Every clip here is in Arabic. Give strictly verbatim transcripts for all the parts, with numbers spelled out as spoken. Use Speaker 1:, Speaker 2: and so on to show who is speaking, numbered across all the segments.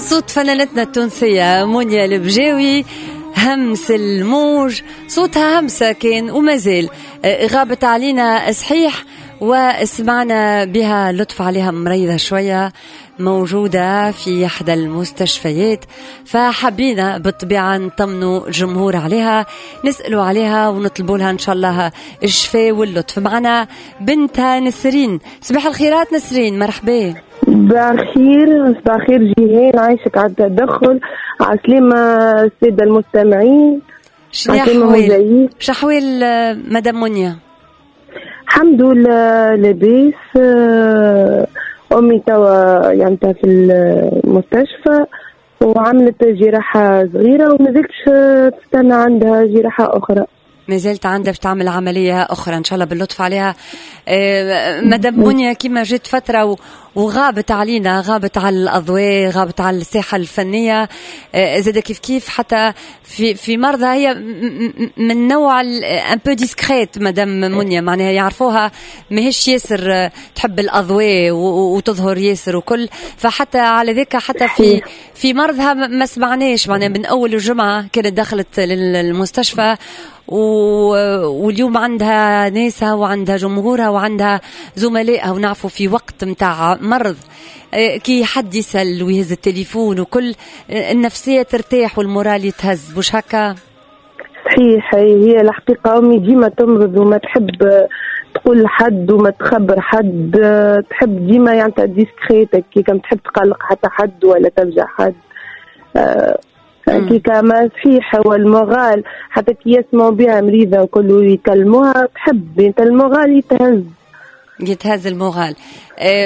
Speaker 1: صوت فنانتنا التونسية منيا البجاوي، همس الموج، صوتها همسة كان وما زال. غابت علينا صحيح وسمعنا بها لطف عليها مريضة شوية، موجودة في إحدى المستشفيات، فحبينا بالطبيعة نطمنوا الجمهور عليها، نسألوا عليها ونطلبوا لها إن شاء الله الشفاء واللطف. معنا بنتها نسرين. صباح الخيرات نسرين، مرحبا.
Speaker 2: صباح الخير. صباح الخير جيهان، عايشك على التدخل، عسلامة السادة المستمعين.
Speaker 1: شنو شحوال مدام منيا؟
Speaker 2: الحمد لله لاباس. أمي توا يعني في المستشفى وعملت جراحة صغيرة ومازلتش تستنى عندها جراحة أخرى.
Speaker 1: ما زلت عندها باش تعمل عملية أخرى إن شاء الله باللطف عليها. آه مدام منيا كيما جت فترة وغابت علينا، غابت على الأضواء، غابت على الساحة الفنية. آه زاد كيف كيف حتى في في مرضى هي من نوع ان بو ديسكريت مدام منيا، معناها يعرفوها ماهيش ياسر تحب الأضواء وتظهر ياسر وكل، فحتى على ذاك حتى في في مرضها ما سمعناش، معناها من أول الجمعة كانت دخلت للمستشفى واليوم عندها ناسها وعندها جمهورها وعندها زملائها، ونعرفوا في وقت متاع مرض كي حد يسأل ويهز التليفون وكل النفسية ترتاح والمورال يتهز، مش هكا؟
Speaker 2: صحيح، هي الحقيقة أمي ديما تمرض وما تحب تقول لحد وما تخبر حد، تحب ديما يعني ديسكريتك كي كم تحب تقلق حتى حد ولا تفجع حد. أه كي كما صحيح هو المورال حتى كي يسمعوا بها مريضة وكله يكلموها تحب انت المورال يتهز
Speaker 1: يتهز المورال. أه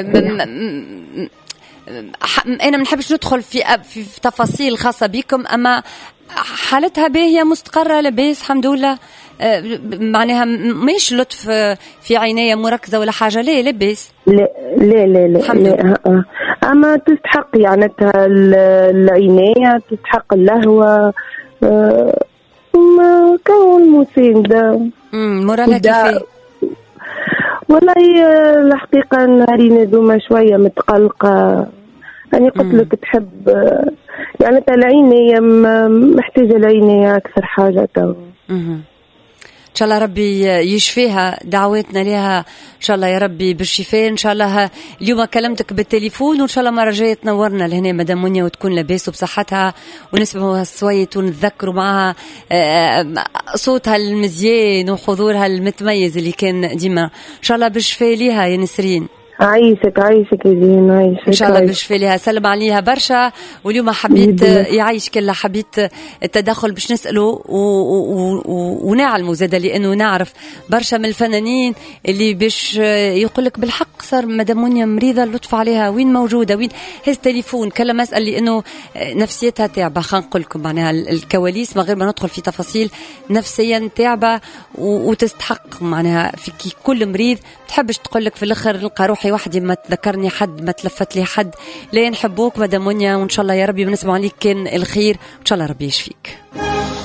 Speaker 1: انا ما نحبش ندخل في في تفاصيل خاصة بكم، اما حالتها باهية مستقرة لاباس الحمد لله. أه معناها مش لطف في عينيها مركزة ولا حاجة، ليه لاباس؟
Speaker 2: لا لا لا لا, لا. أه. اما تستحق يعني العناية، تستحق اللهوة. أه ما كون مساندة.
Speaker 1: امم مورالها كيفاه؟
Speaker 2: والله الحقيقة نهارين هذوما شوية متقلقة، يعني قلت لك تحب يعني العناية محتاجة العناية أكثر حاجة تو.
Speaker 1: إن شاء الله ربي يشفيها، دعواتنا لها إن شاء الله يا ربي بالشفاء إن شاء الله. اليوم كلمتك بالتليفون وإن شاء الله مرة جاية تنورنا لهنا مدام منيا وتكون لاباس وبصحتها ونسمعوا الصويت ونتذكروا معها صوتها المزيان وحضورها المتميز اللي كان ديما. إن شاء الله بالشفاء لها يا نسرين.
Speaker 2: عايشك عايشك يا زين، عايشك
Speaker 1: ان شاء الله بالشفاء لها. سلم عليها برشا، واليوم حبيت يعيش كلها، حبيت التدخل باش نسأله ونعلمه زاده، لانه نعرف برشا من الفنانين اللي باش يقولك بالحق صار مدام منيا مريضه اللطف عليها، وين موجوده، وين هز تليفون كلا مسألة، لانه نفسيتها تعبه. خلينا نقول لكم معناها الكواليس من غير ما ندخل في تفاصيل، نفسيا تعبه وتستحق معناها في كل مريض تحبش تقولك في الاخر نلقى روحي وحدي، ما تذكرني حد، ما تلفت لي حد. لا نحبوك مدام منيا، وان شاء الله يا ربي بنسمع عليك كان الخير، وان شاء الله ربي يشفيك.